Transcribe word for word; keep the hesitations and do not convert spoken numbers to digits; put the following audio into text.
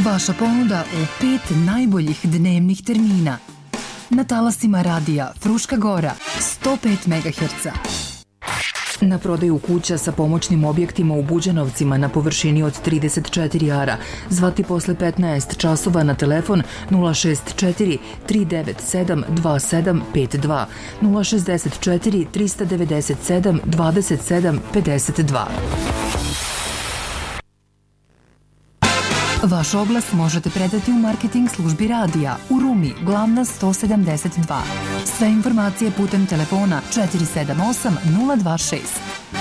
Vaša ponuda u pet najboljih dnevnih termina. Na talasima radija Fruška Gora, sto pet megaherca. Na prodaju kuća sa pomoćnim objektima u Buđanovcima na površini od trideset četiri ara. Zvati posle petnaest časova na telefon nula šest četiri tri devet sedam dva sedam pet dva, nula šest četiri tri devet sedam dvadeset sedam pedeset dva. Vaš oglas možete predati u marketing službi radija u Rumi, glavna sto sedamdeset dva. Sve informacije putem telefona četiri sedam osam nula dva šest.